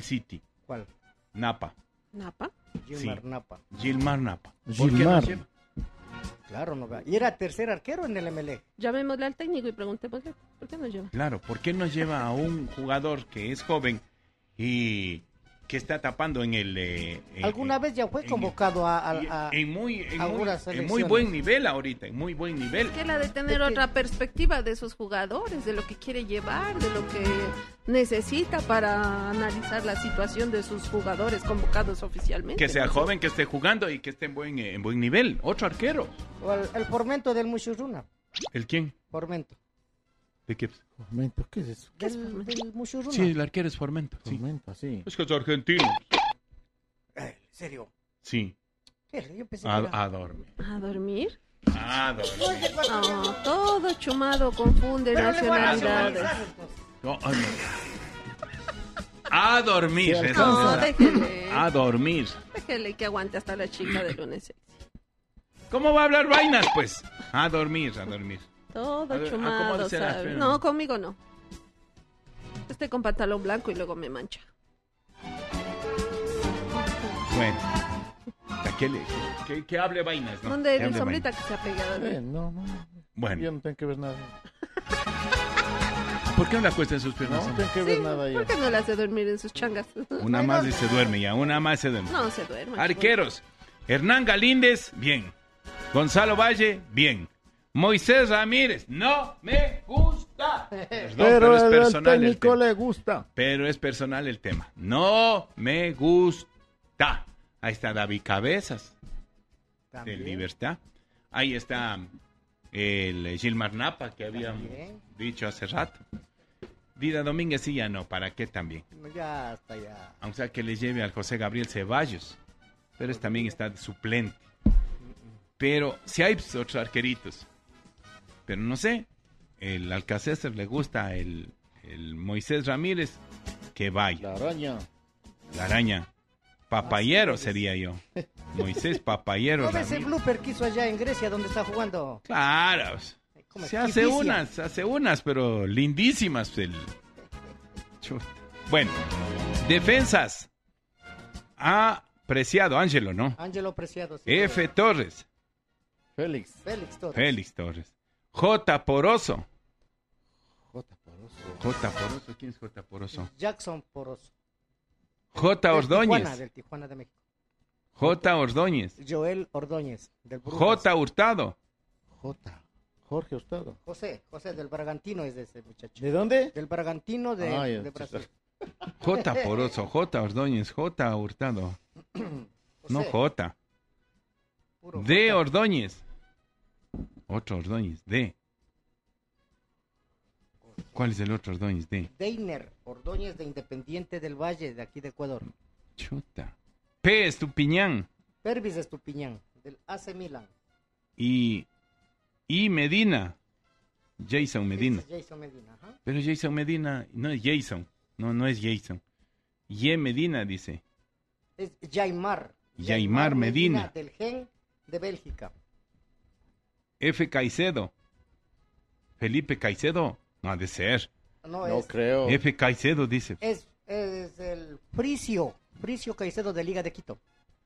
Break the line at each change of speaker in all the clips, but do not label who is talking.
City.
¿Cuál?
Napa.
¿Napa?
Gilmar
Sí.
Napa.
Gilmar Napa. ¿Por qué
Gilmar.
nos lleva?
Claro, no vea. Y era tercer arquero en el MLE.
Llamémosle al técnico y preguntémosle, ¿por qué nos lleva?
Claro, ¿por qué nos lleva a un jugador que es joven y que está tapando en el...
¿Alguna vez ya fue convocado a
en muy
algunas
muy
selecciones?
buen nivel ahorita, en muy buen nivel.
Es que él ha de tener otra perspectiva de esos jugadores, de lo que quiere llevar, de lo que necesita para analizar la situación de sus jugadores convocados oficialmente.
Que sea
¿no?
joven, que esté jugando y que esté en buen nivel. Otro arquero.
o el Formento del Mushuruna?
¿El quién?
Formento.
¿De qué?
Formento, ¿qué es eso?
Del Mushuruna.
Sí, el arquero es Formento. Sí.
Formento, sí.
Es que es argentino.
¿En serio?
Sí.
Yo pensé que era...
A dormir.
¿A dormir?
A dormir.
No, todo chumado confunde
Pero le van a
nacionalidades.
nacionalizar, entonces.
No, ay, no. A dormir.
Sí,
esa
No,
es la-
déjele,
A dormir.
déjele que aguante hasta la chica de lunes.
¿Cómo va a hablar vainas, pues? A dormir, a dormir.
Todo
A ver,
chumado,
acomódese la
¿sabe?
frena.
No, conmigo no. Estoy con pantalón blanco y luego me mancha.
Bueno. Que hable vainas, ¿no?
¿Dónde
Que
mi
hable
sombrita
vainas.
que se ha pegado a mí?
No.
Bueno.
Yo no tengo que ver nada.
¿Por qué no la cuesta en sus piernas?
No
hombre?
tengo que ver
Sí,
nada
¿por
ya.
qué no le hace dormir en sus changas?
Una más y se duerme ya. Una más se duerme.
No, se duerme.
Arqueros. Hernán Galíndez, bien. Gonzalo Valle, bien. Moisés Ramírez, no me gusta. Perdón,
Pero
es
al
personal el
técnico
tema.
le gusta.
Pero es personal el tema. No me gusta. Ahí está David Cabezas, de
También.
Libertad. Ahí está el Gilmar Napa, que habíamos
También.
dicho hace rato. Dida Domínguez sí ya no, ¿para qué también?
No, ya está, ya.
Aunque sea que le lleve al José Gabriel Ceballos. Pero también está de suplente. Pero si hay pues, otros arqueritos. Pero no sé. El Alcacézar le gusta el Moisés Ramírez. Que vaya.
La araña.
La araña. Papayero sería yo. Moisés Papayero
¿No ves ese
Ramírez.
blooper que hizo allá en Grecia donde está jugando?
Claro.
Como
Se hace
Kifisia.
unas, pero lindísimas. Chu- Bueno. Defensas. A Preciado, Ángelo, ¿no?
Ángelo Preciado. Sí,
F. Torres.
Félix.
Félix Torres.
Félix Torres. J. Poroso.
J. Poroso.
J. Poroso. ¿Quién es J. Poroso?
Jackson Poroso.
J. Ordóñez.
Del Tijuana de México.
J. Ordóñez.
Joel Ordóñez. Del Brujas.
J. Hurtado.
J. Jorge Hurtado.
José del Bragantino es de ese muchacho.
¿De dónde?
Del Bragantino de,
Ah, ya,
de Brasil.
J. Poroso. J. Ordóñez. J. Hurtado. No
José,
J.
puro
D.
J.
Ordóñez. Otro Ordóñez. D. ¿Cuál es el otro Ordóñez? D.
Deiner Ordóñez de Independiente del Valle, de aquí de Ecuador.
Chuta. P. Estupiñán.
Pervis Estupiñán, del AC Milan.
Y Medina. Jason Medina.
Ese es Jason Medina, ajá.
Pero Jason Medina no es Jason. No es Jason. Y Medina dice.
Es Jaimar.
Jaimar Medina.
Del Gen de Bélgica.
F. Caicedo. Felipe Caicedo. No ha de ser.
No,
No
es,
creo.
F. Caicedo dice.
es el Fricio Caicedo de Liga de Quito.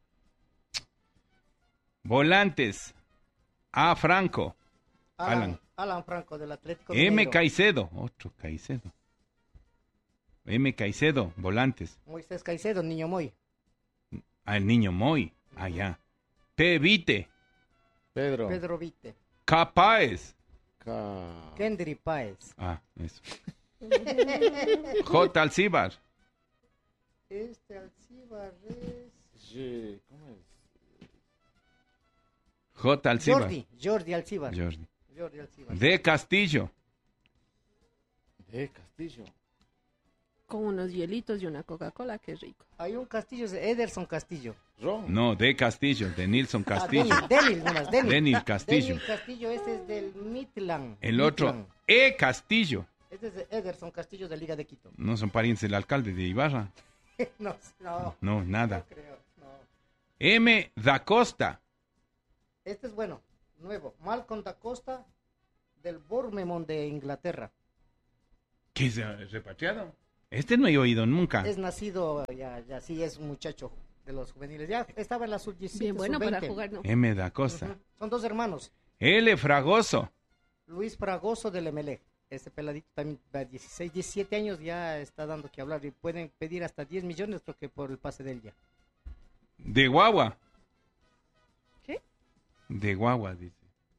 Volantes. A. Franco. Alan.
Alan Franco del Atlético
M.
Mineiro.
Caicedo. Otro Caicedo. M. Caicedo. Volantes.
Moisés Caicedo, Niño Moy.
Al niño Moy. Allá. P. Vite.
Pedro.
Pedro Vite.
K. Páez.
Kendry Páez.
Ah, eso. J. Alcibar.
Alcibar es...
Sí, ¿cómo es?
J. Alcibar.
Jordi Alcibar.
Jordi.
Jordi Alcibar.
D. Castillo.
De Castillo.
Con unos hielitos y una Coca-Cola, qué rico.
Hay un Castillo, Ederson Castillo.
Ron.
No, D. Castillo. De Nilson Castillo.
Denil nomás, Denil.
Denil Castillo.
Denil Castillo, ese es del Midland.
El otro.
Midland.
E. Castillo.
Este es de Ederson Castillo de Liga de Quito.
No son parientes del alcalde de Ibarra.
No
No, nada.
creo, no.
M. Da Costa.
Este es bueno, nuevo. Malcolm da Costa del Bournemouth de Inglaterra.
¿Qué es repatriado? Este no he oído nunca.
Es nacido, ya sí, es un muchacho de los juveniles. Ya estaba en la sub-17,
Bien bueno para
sub-20.
jugar, ¿no?
M. da Costa.
Ujú. Son dos hermanos.
L. Fragoso.
Luis Fragoso del MLE. Este peladito también va 16, 17 años, ya está dando que hablar y pueden pedir hasta 10 millones, creo que por el pase de él ya.
De Guagua.
¿Qué?
De Guagua, dice.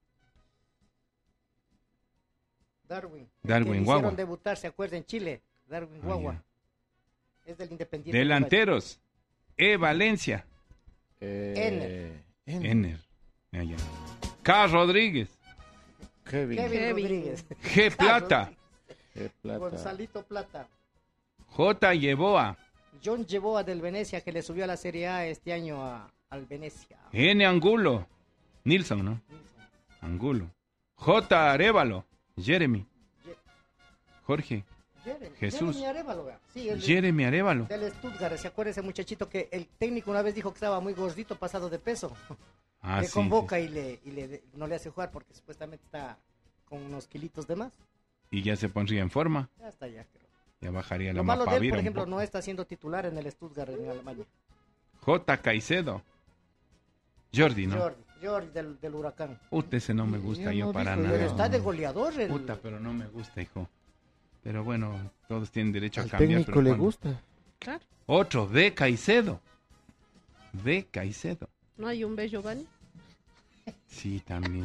Darwin.
Darwin
que le
Guagua.
hicieron debutar, ¿se acuerdan? En Chile. Darwin
Ah,
Guagua.
ya.
Es del Independiente.
Delanteros. E. Valencia.
Ener.
Ener. Ah, ya. K. Rodríguez.
Kevin.
Kevin
Kevin.
Rodríguez.
G. Plata.
Plata.
Gonzalito Plata.
J. Yeboa.
John Yeboa del Venecia, que le subió a la Serie A este año al Venecia.
N. Angulo. Nilsson, ¿no? Angulo. J. Arevalo. Jeremy. Jorge. Jesús.
Jeremy Arévalo, vea. Sí,
Jeremy Arevalo.
del Stuttgart. ¿Se acuerda ese muchachito que el técnico una vez dijo que estaba muy gordito, pasado de peso?
Ah,
le
sí,
convoca
sí.
y no le hace jugar porque supuestamente está con unos kilitos de más.
Y ya se pondría en forma.
Ya está, ya creo.
Ya bajaría la
Lo malo de él,
mapavira
por
un
ejemplo,
poco.
no está siendo titular en el Stuttgart en Alemania.
J. Caicedo. Jordi, ¿no?
Jordi del Huracán.
Puta, ese no me gusta
Ya
yo
no
para
dijo,
nada.
Pero está de goleador.
Puta, pero no me gusta, hijo. Pero bueno, todos tienen derecho
Al
a cambiar.
técnico
pero
le
cuando-
gusta.
Claro.
Otro, B. Caicedo. B. Caicedo.
¿No hay un B, Giovanni?
Sí, también.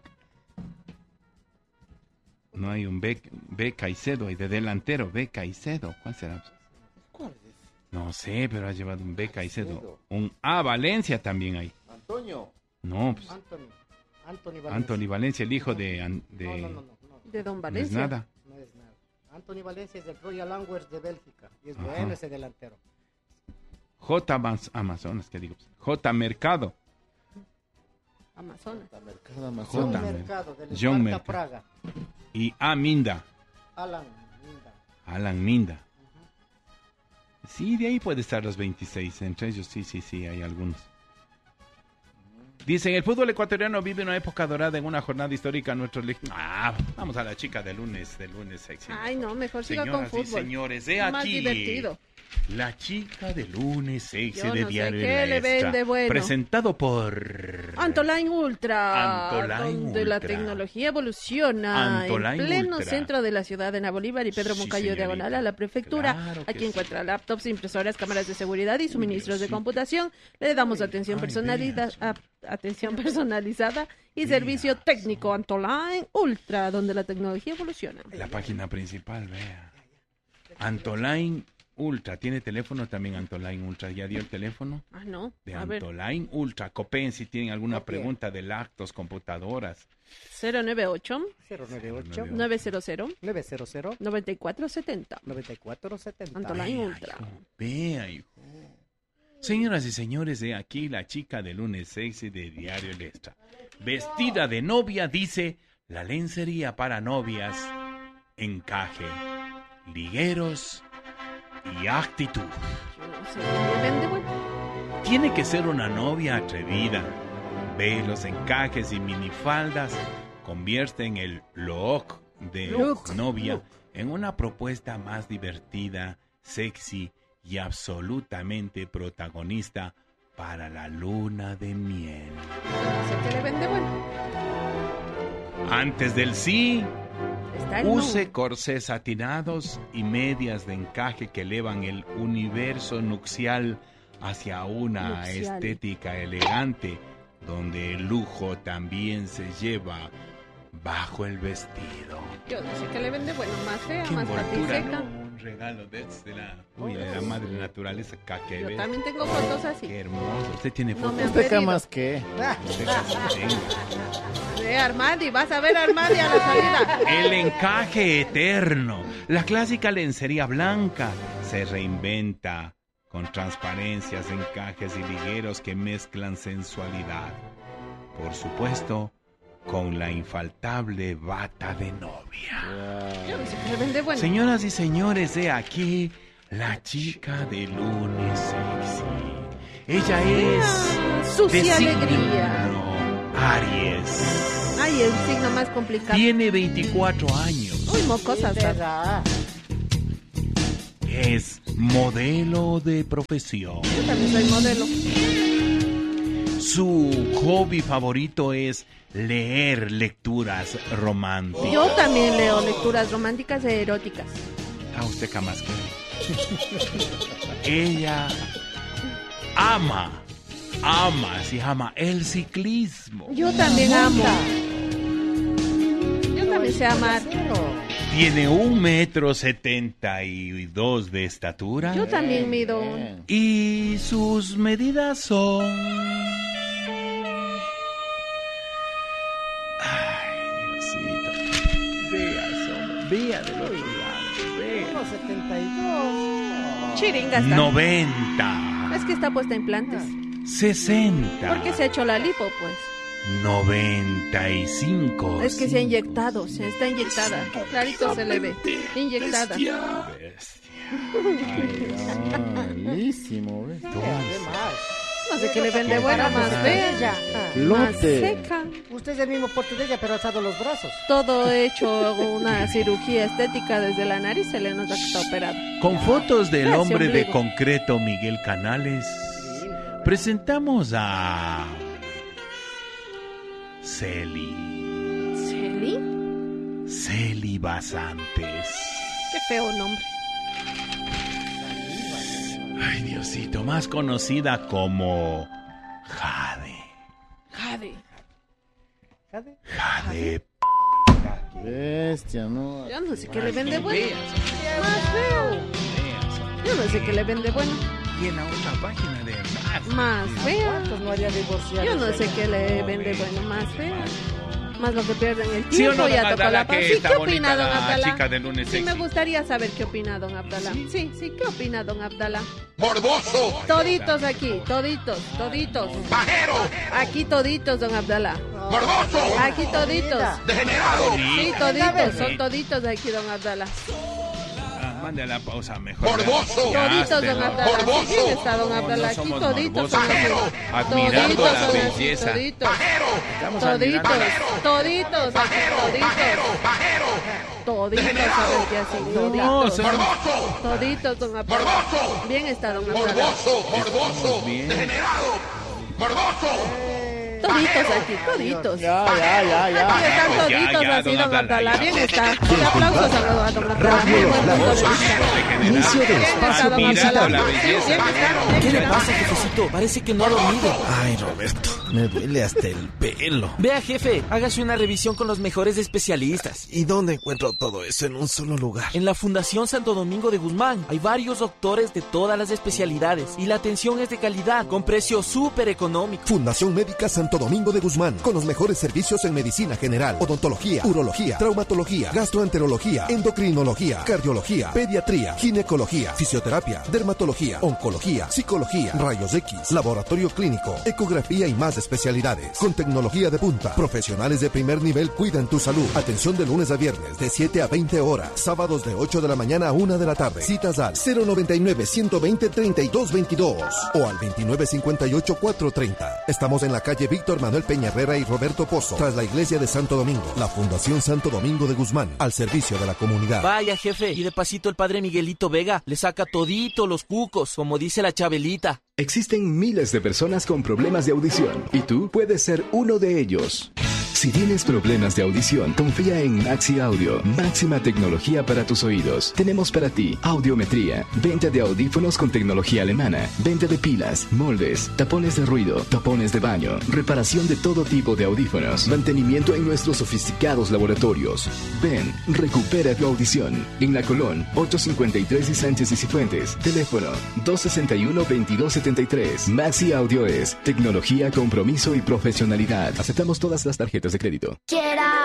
No hay un B. Caicedo y de delantero, B. Caicedo. ¿Cuál será?
¿Cuál es?
No sé, pero ha llevado un B. Caicedo.
Caicedo.
Un A. Valencia también hay.
Antonio.
No, pues
Anthony Valencia.
Anthony Valencia, el hijo de...
No.
De Don
No es
Valencia.
nada.
No es nada. Anthony Valencia es del Royal Antwerp de Bélgica. Y es
Ajá.
bueno ese delantero.
J. Amazonas, ¿qué digo? J. Mercado.
Amazonas.
Mercado
John
Amazonas.
J.
Mercado del
John
Sparta
Mercado.
Praga.
Y A. Minda.
Alan Minda.
Alan Minda. Sí, de ahí puede estar los 26. Entre ellos, sí, hay algunos. Dicen, el fútbol ecuatoriano vive una época dorada en una jornada histórica. Vamos a la chica de lunes sexy.
Ay, no, mejor siga con
Señoras y
fútbol.
señores, he
Más
aquí
divertido.
la chica de lunes sexy
Yo
de
no sé
Diario
qué
La
le
Extra,
vende bueno.
presentado por
Antoline Ultra,
Antoline
donde la
Ultra.
tecnología evoluciona
Antoline
en pleno
Ultra.
centro de la ciudad de Bolívar y Pedro
Sí,
Moncayo
señorita.
diagonal a la prefectura.
Claro que
Aquí
sí.
encuentra laptops, impresoras, cámaras de seguridad y suministros de
Diosito.
computación. Le damos atención
ay,
atención personalizada y servicio técnico Antoline Ultra, donde la tecnología evoluciona.
la página principal, vea. Antoline Ultra, ¿tiene teléfono también Antoline Ultra? ¿Ya dio el teléfono?
Ah, no.
De
A ver,
Antoline Ultra. Copen si tienen alguna
Copien.
pregunta de lactos, computadoras.
098
098
900
900
9470.
9470.
Antoline Ultra.
Vea, hijo. Señoras y señores, de aquí la chica de lunes sexy de Diario El Extra. Vestida de novia, dice la lencería para novias, encaje, ligueros y actitud.
Yo no sé, ¿le vende bueno?
Tiene que ser una novia atrevida. Ve los encajes y minifaldas, convierten el look de
Look.
novia en una propuesta más divertida, sexy y absolutamente protagonista para la luna de miel.
Yo no sé qué le vende bueno.
Antes del sí,
Está el
use
no.
corsés satinados y medias de encaje que elevan el universo nupcial hacia una
Nupcial.
estética elegante, donde el lujo también se lleva bajo el vestido.
Yo no sé qué le vende bueno. Más fea,
Qué
más
envoltura,
patiseca.
¿no? Un regalo de la madre naturaleza,
Yo
caquebel.
también tengo fotos así.
Qué hermoso. Usted tiene
No
fotos.
me han
¿Usted
pedido.
qué más que?
Usted casi tenga.
Ve Armandi, vas a ver a Armandi a la salida.
El encaje eterno. La clásica lencería blanca se reinventa con transparencias, encajes y ligueros que mezclan sensualidad. Por supuesto, con la infaltable bata de novia.
Yo no sé qué le vende bueno.
Señoras y señores, he aquí la chica de lunes sexy. Ella es
Sucia
de signo
alegría.
Aries.
Ay, el signo más complicado.
Tiene 24 años.
Uy, mocosas. ¿sabes?
¿Verdad?
es modelo de profesión.
Yo también soy modelo.
Su hobby favorito es leer lecturas románticas.
Yo también leo lecturas románticas e eróticas.
Usted jamás cree. Ella ama el ciclismo.
Yo también amo. Yo también sé amar.
Tiene 1,72 m de estatura.
Yo también mido.
Y sus medidas son... Ay, Diosito. Vea del otro lado. Vea.
1,72.
Chiringa está.
90.
Es que está puesta en implantes.
60.
¿Por qué se ha hecho la lipo, pues?
95.
Es que se ha inyectado, se está inyectada. Clarito se le ve. Inyectada.
Bestia.
Ay, malísimo, ¿ves?
No sé qué le vende bueno, más bella, más
Lote.
seca.
Usted es el mismo porte de ella, pero ha alzado los brazos.
Todo hecho una cirugía estética desde la nariz, se le nota que está operado.
Con fotos del
Gracias,
hombre de
ombligo.
concreto Miguel Canales, presentamos a
¿Celi?
Celi Basantes.
Qué feo nombre.
Ay, Diosito, más conocida como Jade. Jade.
Bestia, no.
Yo no sé qué le vende bueno. Más feo. Yo no sé qué le vende bueno.
Y en la otra página de
Más feo.
¿Cuántos no haría divorciado?
Yo no sé qué le vende bueno. Más feo. Más lo que pierden el
¿Sí o
tiempo,
no,
ya
don
tocó
Abdala,
la paz.
que
Sí,
está
¿qué
bonita
opina don
la
Abdala?
chica de lunes
Sí, me
sexy?
gustaría saber qué opina don Abdala. Sí, ¿qué opina don Abdala?
¡Morboso!
Toditos aquí, toditos.
¡Pajero!
Aquí toditos, don Abdala.
¡Morboso!
Aquí toditos.
¡Degenerado!
Sí, toditos, son toditos aquí, don Abdala.
Mande a la pausa mejor.
¡Morboso!
Toditos, don Abdala.
Morboso.
Sí, bien está don Abdala. Aquí
somos
toditos son
morbosos.
así.
Admirando
Toditos
la
son así,
belleza.
toditos.
Estamos
Toditos,
admirando.
toditos, aquí, toditos. Toditos, ¿sabes qué así? Toditos. Toditos, don Abdala.
Morboso.
Bien está don Abdala.
¡Morboso!
Bien.
¡Degenerado! ¡Morboso!
Toditos aquí, toditos.
Ya.
Aquí están
Pues ya,
toditos
ya,
así,
don
don
Abdala,
Abdala.
ya.
Bien está. Un aplauso a don Abdala. Muy buen punto de vista.
Inicio del
Bien
espacio
está, don
Mirando
Abdala.
la belleza.
Bien está.
¿Qué le pasa, jefecito? Parece que no ha dormido.
Ay, Roberto, me duele hasta el pelo.
Vea, jefe, hágase una revisión con los mejores especialistas.
¿Y dónde encuentro todo eso en un solo lugar?
En la Fundación Santo Domingo de Guzmán hay varios doctores de todas las especialidades y la atención es de calidad, con precio súper económico.
Fundación Médica Santo Domingo de Guzmán, con los mejores servicios en medicina general, odontología, urología, traumatología, gastroenterología, endocrinología, cardiología, pediatría, ginecología, fisioterapia, dermatología, oncología, psicología, rayos X, laboratorio clínico, ecografía y más especialidades. Con tecnología de punta, profesionales de primer nivel cuidan tu salud. Atención de lunes a viernes de 7 a 20 horas, sábados de 8 de la mañana a 1 de la tarde. Citas al 099-120-3222 o al 2958-430. Estamos en la calle Víctor Manuel Peña Herrera y Roberto Pozo, tras la iglesia de Santo Domingo. La Fundación Santo Domingo de Guzmán, al servicio de la comunidad.
Vaya, jefe, y de pasito el padre Miguelito Vega le saca todito los cucos, como dice la Chabelita.
Existen miles de personas con problemas de audición y tú puedes ser uno de ellos. Si tienes problemas de audición, confía en Maxi Audio, máxima tecnología para tus oídos. Tenemos para ti audiometría, venta de audífonos con tecnología alemana, venta de pilas, moldes, tapones de ruido, tapones de baño, reparación de todo tipo de audífonos, mantenimiento en nuestros sofisticados laboratorios. Ven, recupera tu audición. En La Colón, 853 y Sánchez y Cifuentes. Teléfono 261-2273. Maxi Audio es tecnología, compromiso y profesionalidad. Aceptamos todas las tarjetas de crédito.
Quiera